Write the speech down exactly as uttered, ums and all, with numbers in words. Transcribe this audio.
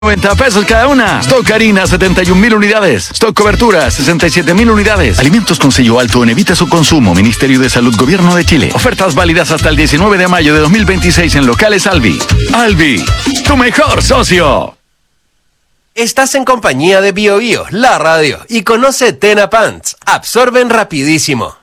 noventa pesos cada una. Stock harina, setenta y un mil unidades. Stock cobertura, sesenta y siete mil unidades. Alimentos con sello alto en evita su consumo. Ministerio de Salud, Gobierno de Chile. Ofertas válidas hasta el diecinueve de mayo de dos mil veintiséis en locales Alvi. Alvi, tu mejor socio. Estás en compañía de Bio Bio, la radio, y conoce Tena Pants. Absorben rapidísimo.